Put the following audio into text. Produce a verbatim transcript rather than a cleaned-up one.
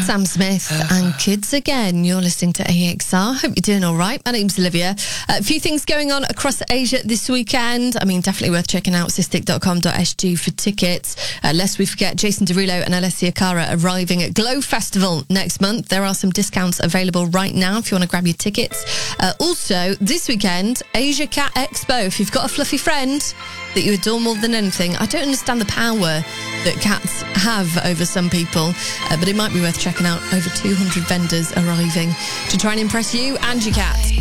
Sam Smith and Kids Again. You're listening to A X R. Hope you're doing all right. My name's Olivia. Uh, a few things going on across Asia this weekend. I mean, definitely worth checking out cystic dot com dot s g for tickets. Uh, lest we forget, Jason Derulo and Alessia Cara arriving at Glow Festival next month. There are some discounts available right now if you want to grab your tickets. Uh, also, this weekend, Asia Cat Expo. If you've got a fluffy friend that you adore more than anything, I don't understand the power that cats have over some people, uh, but it might be worth checking out. Over two hundred vendors arriving to try and impress you and your cat.